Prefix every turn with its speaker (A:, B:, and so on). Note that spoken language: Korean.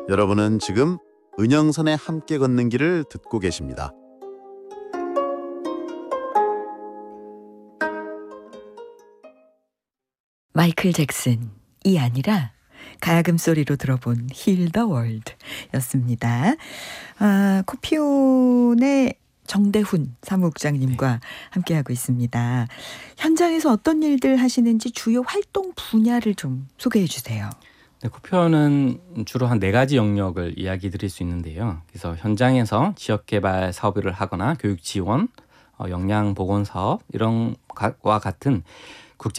A: 여러분은 지금 은영선의 함께 걷는 길을 듣고 계십니다.
B: 마이클 잭슨이 아니라 가야금 소리로 들어본 힐 더 월드 였습니다. 코피온의 정대훈 사무국장님과 함께하고 있습니다. 현장에서 어떤 일들 하시는지 주요 활동 분야를 좀 소개해 주세요.
C: 네, 코피온은 주로 한 4가지 영역을 이야기 드릴 수 있는데요. 그래서 현장에서 지역개발 사업을 하거나 교육 지원, 영양보건 사업 이런 와 같은